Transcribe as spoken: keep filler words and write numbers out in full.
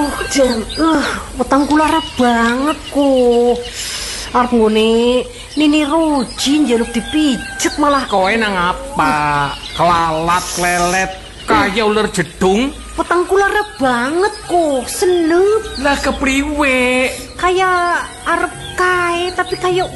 Uh, jan, uh, weteng kula arep banget kok. Arep ngene Nini Roji njaluk dipijet malah. Kowe nang apa? Kelalat lelet kaya ular jedung. Weteng kula arep banget kok, senep. Lah kepriwe? Kayak arep kae tapi kayak